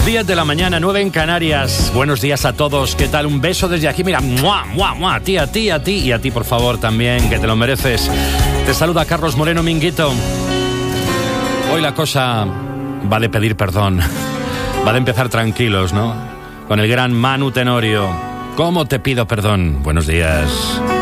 10 de la mañana, 9 en Canarias. Buenos días a todos. ¿Qué tal? Un beso desde aquí. Mira, ¡mua, mua, mua! A ti y a ti, por favor, también, que te lo mereces. Te saluda Carlos Moreno Minguito. Hoy la cosa va de pedir perdón. Va de empezar tranquilos, ¿no? Con el gran Manu Tenorio. ¿Cómo te pido perdón? Buenos días.